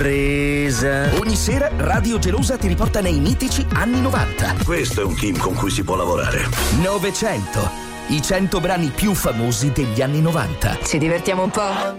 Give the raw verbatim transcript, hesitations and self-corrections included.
Presa. Ogni sera Radio Gelosa ti riporta nei mitici anni novanta. Questo è un team con cui si può lavorare. novecento. I cento brani più famosi degli anni novanta. Ci divertiamo un po'?